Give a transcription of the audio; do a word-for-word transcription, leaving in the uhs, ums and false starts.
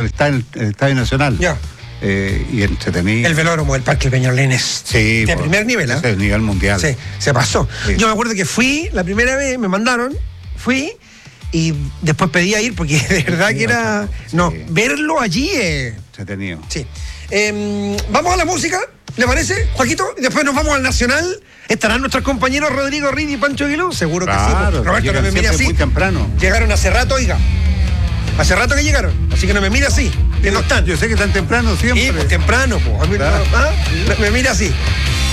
está en el Estadio Nacional. Ya. Eh, y entretenido. El velódromo del Parque Peñalolén es sí, de por, primer nivel, ¿eh? Es el nivel mundial. Sí, se pasó. Sí. Yo me acuerdo que fui la primera vez, me mandaron, fui y después pedí a ir porque de verdad que era... No, sí. verlo allí es... Entretenido. Sí. Eh, vamos a la música, ¿le parece, Joaquito? Y después nos vamos al Nacional. ¿Estarán nuestros compañeros Rodrigo Rid y Pancho Aguiló? Seguro que claro, sí. Roberto, no me mire así. Muy temprano. Llegaron hace rato, oiga. Hace rato que llegaron, así que no me mire así, que no están. Yo sé que están temprano siempre. Sí, pues temprano, pues. A mí, claro. ¿ah? me, me mira así.